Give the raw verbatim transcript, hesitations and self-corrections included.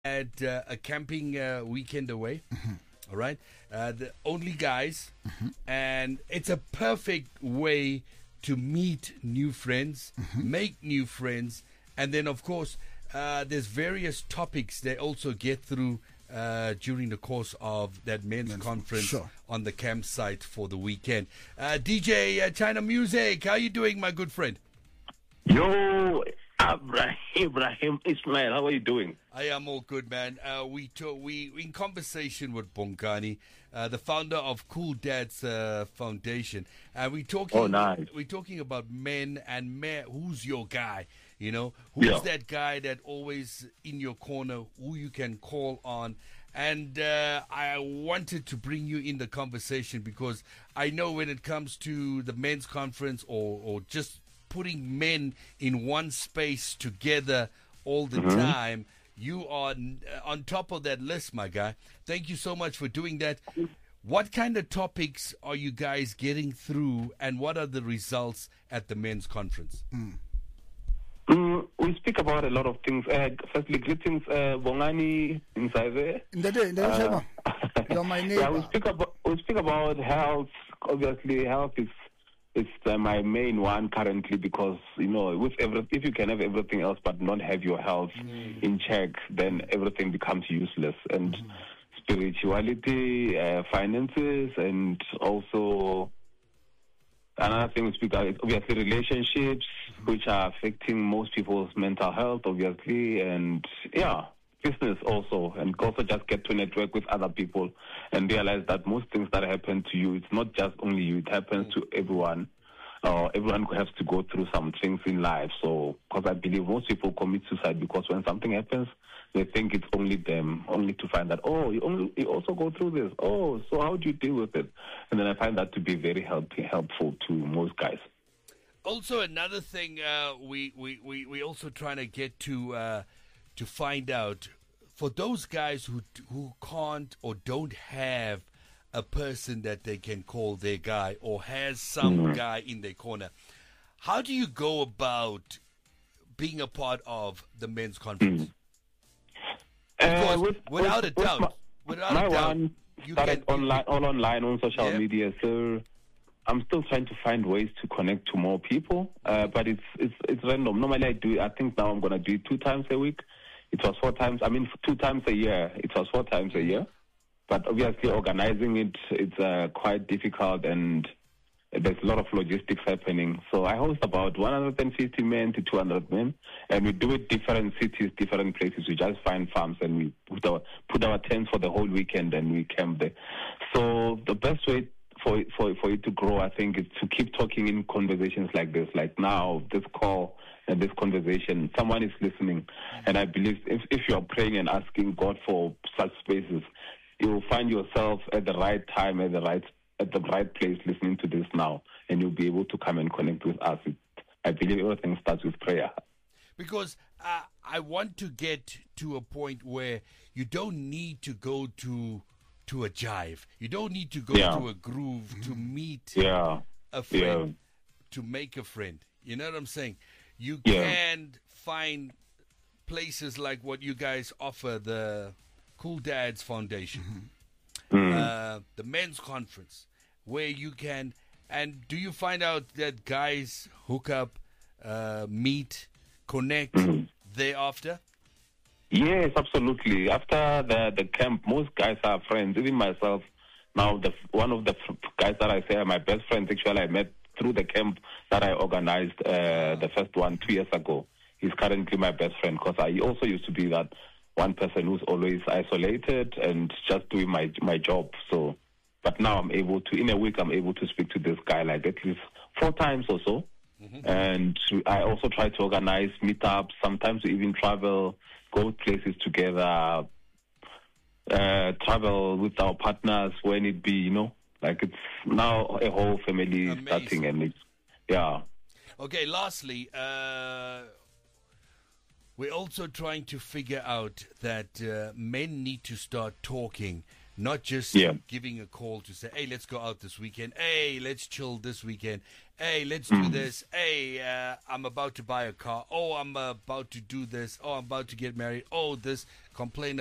at uh, a camping uh, weekend away. Mm-hmm. All right, uh, the only guys, Mm-hmm. and it's a perfect way to meet new friends, Mm-hmm. make new friends, and then of course uh, there's various topics they also get through uh, during the course of that men's, Men's- conference sure. on the campsite for the weekend. Uh, D J uh, China Music, how you doing, my good friend? Yo, Abraham, Ibrahim Ismail, how are you doing? I am all good, man. Uh, we to, we in conversation with Bongani, uh, the founder of Cool Dads uh, Foundation, and we talking. Oh, nice. We're talking about men and men. Who's your guy? You know, who's Yeah. that guy that always in your corner, who you can call on? And uh, I wanted to bring you in the conversation because I know when it comes to the men's conference or or just putting men in one space together all the time, you are n- on top of that list, my guy. Thank you so much for doing that. What kind of topics are you guys getting through, and what are the results at the men's conference? Mm, we speak about a lot of things. Uh, firstly, greetings, uh, Bongani Insaive. Ndede, Ndede Shema, you're my Yeah, we neighbor. speak about we speak about health. Obviously, health is is uh, my main one currently because you know, with every if you can have everything else but not have your health in check, then everything becomes useless. And spirituality, uh, finances, and also another thing we speak about is obviously relationships, which are affecting most people's mental health, obviously, and yeah, business also, and also just get to network with other people and realize that most things that happen to you, it's not just only you, it happens to everyone. Uh, everyone has to go through some things in life. So, because I believe most people commit suicide because when something happens, they think it's only them, only to find that, oh, you, only, you also go through this. Oh, so how do you deal with it? And then I find that to be very help, helpful to most guys. Also, another thing uh, we, we, we, we also trying to get to uh, to find out, for those guys who who can't or don't have a person that they can call their guy or has some guy in their corner, how do you go about being a part of the men's conference? Because Uh, with- without with- a with doubt, my- without my a doubt, one you started can online, all online on social Yep. media. So I'm still trying to find ways to connect to more people, uh, but it's it's it's random. Normally I do. I think now I'm gonna do it two times a week. It was four times. I mean, two times a year. It was four times a year. But obviously, organizing it it's uh, quite difficult, and there's a lot of logistics happening. So I host about one hundred fifty men to two hundred men, and we do it different cities, different places. We just find farms and we put our put our tents for the whole weekend, and we camp there. So the best way for it, for for it to grow, I think, is to keep talking in conversations like this. Like now, this call and this conversation, someone is listening, and I believe if if you are praying and asking God for such spaces, you will find yourself at the right time, at the right at the right place, listening to this now, and you'll be able to come and connect with us. It, I believe everything starts with prayer. Because uh, I want to get to a point where you don't need to go to to a jive. You don't need to go Yeah. to a groove to meet Yeah, a friend, yeah. to make a friend. You know what I'm saying? You Yeah. can find places like what you guys offer, the Cool Dads Foundation, Mm. uh, the men's conference, where you can. And do you find out that guys hook up, uh, meet, connect thereafter? Yes, absolutely. After the the camp, most guys are friends. Even myself, now the one of the f- guys that I say are my best friends. Actually, I met through the camp that I organized, uh, the first one two years ago. He's currently my best friend because I also used to be that one person who's always isolated and just doing my my job. So, but now I'm able to, in a week, I'm able to speak to this guy like at least four times or so. And I also try to organize meetups. Sometimes we even travel, go places together, uh, travel with our partners when it be, you know, like it's now a whole family Amazing. starting, and it's, yeah. Okay, lastly, uh, we're also trying to figure out that uh, men need to start talking, not just Yeah. giving a call to say, hey, let's go out this weekend. Hey, let's chill this weekend. Hey, let's do Mm. this. Hey, uh, I'm about to buy a car. Oh, I'm about to do this. Oh, I'm about to get married. Oh, this complain